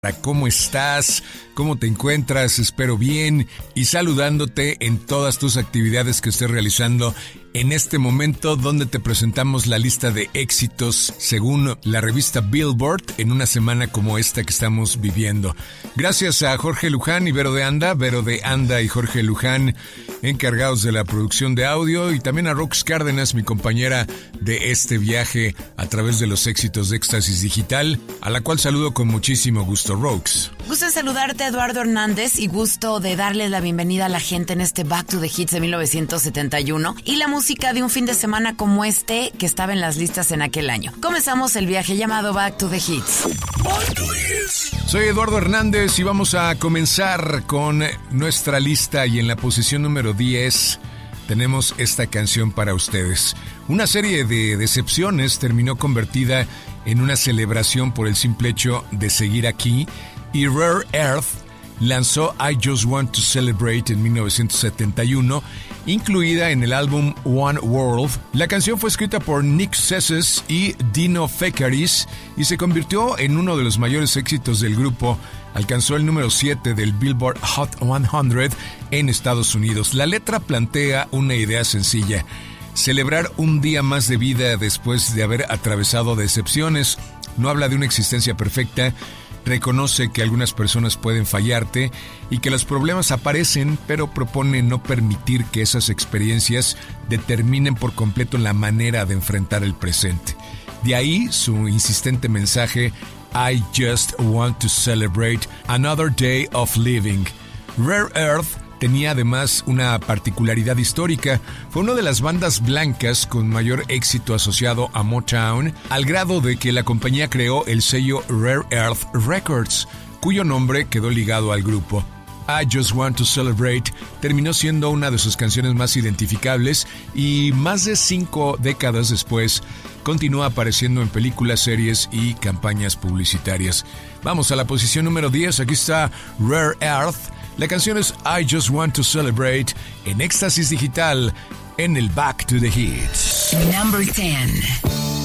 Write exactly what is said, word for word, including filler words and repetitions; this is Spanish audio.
¿Cómo estás? ¿Cómo te encuentras? Espero bien y saludándote en todas tus actividades que estés realizando en este momento, donde te presentamos la lista de éxitos según la revista Billboard en una semana como esta que estamos viviendo. Gracias a Jorge Luján y Vero de Anda, Vero de Anda y Jorge Luján, encargados de la producción de audio, y también a Rox Cárdenas, mi compañera de este viaje a través de los éxitos de Éxtasis Digital, a la cual saludo con muchísimo gusto. Rox. Gusto en saludarte, Eduardo Hernández, y gusto de darles la bienvenida a la gente en este Back to the Hits de mil novecientos setenta y uno y la música de un fin de semana como este que estaba en las listas en aquel año. Comenzamos el viaje llamado Back to the Hits. Back to the Hits. Soy Eduardo Hernández y vamos a comenzar con nuestra lista, y en la posición número diez tenemos esta canción para ustedes. Una serie de decepciones terminó convertida en una celebración por el simple hecho de seguir aquí, y Rare Earth lanzó I Just Want to Celebrate en mil novecientos setenta y uno, incluida en el álbum One World. La canción fue escrita por Nick Sesses y Dino Fekaris y se convirtió en uno de los mayores éxitos del grupo. Alcanzó el número siete del Billboard Hot cien en Estados Unidos. La letra plantea una idea sencilla: celebrar un día más de vida después de haber atravesado decepciones. No habla de una existencia perfecta, reconoce que algunas personas pueden fallarte y que los problemas aparecen, pero propone no permitir que esas experiencias determinen por completo la manera de enfrentar el presente. De ahí su insistente mensaje: I just want to celebrate another day of living. Rare Earth tenía además una particularidad histórica. Fue una de las bandas blancas con mayor éxito asociado a Motown, al grado de que la compañía creó el sello Rare Earth Records, cuyo nombre quedó ligado al grupo. I Just Want to Celebrate terminó siendo una de sus canciones más identificables, y más de cinco décadas después continúa apareciendo en películas, series y campañas publicitarias. Vamos a la posición número diez. Aquí está Rare Earth. La canción es I Just Want to Celebrate en Éxtasis Digital en el Back to the Hits. Number ten.